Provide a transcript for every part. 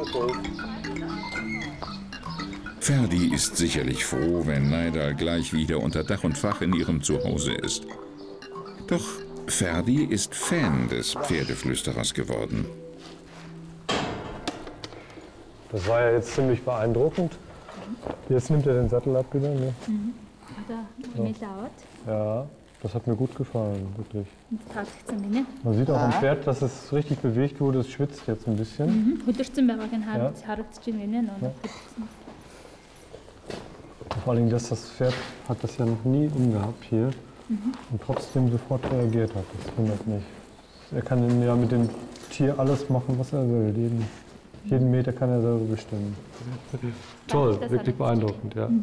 Ferdi ist sicherlich froh, wenn Neidal gleich wieder unter Dach und Fach in ihrem Zuhause ist. Doch Ferdi ist Fan des Pferdeflüsterers geworden. Das war ja jetzt ziemlich beeindruckend. Jetzt nimmt er den Sattel ab wieder. Ne? Ja, das hat mir gut gefallen, wirklich. Man sieht auch am Pferd, dass es richtig bewegt wurde. Es schwitzt jetzt ein bisschen. Ja. Vor allem, dass das Pferd hat das ja noch nie umgehabt hier und trotzdem sofort reagiert hat. Das wundert mich. Er kann ja mit dem Tier alles machen, was er will. Jeden Meter kann er selber bestimmen. Toll, wirklich beeindruckend, ja.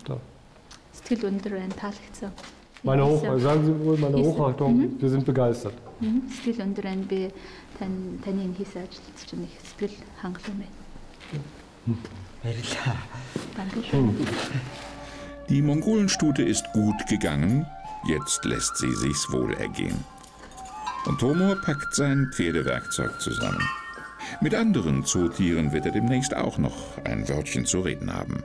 Sagen Sie wohl, meine Hochachtung, wir sind begeistert. Die Mongolenstute ist gut gegangen, jetzt lässt sie sich's wohl ergehen. Und Tomur packt sein Pferdewerkzeug zusammen. Mit anderen Zootieren wird er demnächst auch noch ein Wörtchen zu reden haben.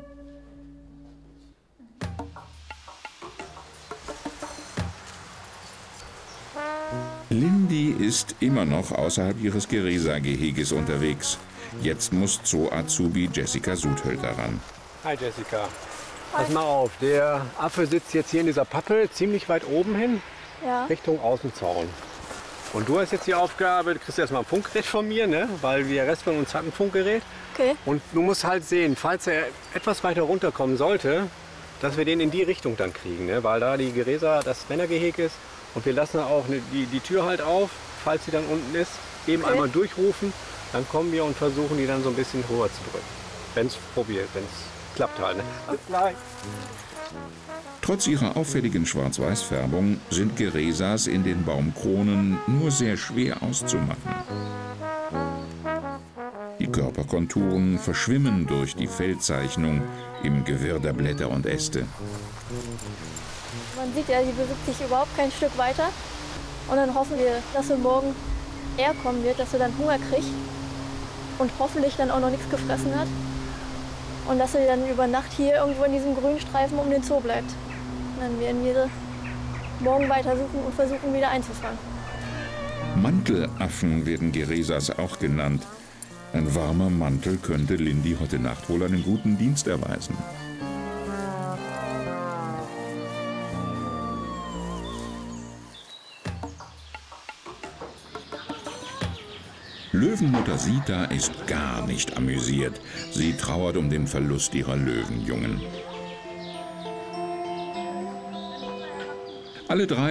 Lindy ist immer noch außerhalb ihres Geresa-Geheges unterwegs. Jetzt muss Zoo-Azubi Jessica Sudhölter ran. Hi Jessica. Pass mal auf, der Affe sitzt jetzt hier in dieser Pappel ziemlich weit oben hin, Richtung Außenzaun. Und du hast jetzt die Aufgabe, du kriegst erstmal ein Funkgerät von mir, ne? Weil der Rest von uns hat ein Funkgerät. Okay. Und du musst halt sehen, falls er etwas weiter runterkommen sollte, dass wir den in die Richtung dann kriegen, ne? Weil da die Geresa das Männergehege ist. Und wir lassen auch die Tür halt auf, falls sie dann unten ist, eben einmal durchrufen. Dann kommen wir und versuchen, die dann so ein bisschen rüber zu drücken. Wenn es klappt halt. Ne? Bis gleich. Trotz ihrer auffälligen Schwarz-Weiß-Färbung sind Geresas in den Baumkronen nur sehr schwer auszumachen. Die Körperkonturen verschwimmen durch die Fellzeichnung im Gewirr der Blätter und Äste. Man sieht ja, die bewegt sich überhaupt kein Stück weiter. Und dann hoffen wir, dass er morgen eher kommen wird, dass er dann Hunger kriegt und hoffentlich dann auch noch nichts gefressen hat. Und dass er dann über Nacht hier irgendwo in diesem Grünstreifen um den Zoo bleibt. Und dann werden wir morgen weitersuchen und versuchen, wieder einzufangen. Mantelaffen werden Geresas auch genannt. Ein warmer Mantel könnte Lindy heute Nacht wohl einen guten Dienst erweisen. Löwenmutter Sita ist gar nicht amüsiert. Sie trauert um den Verlust ihrer Löwenjungen. Alle drei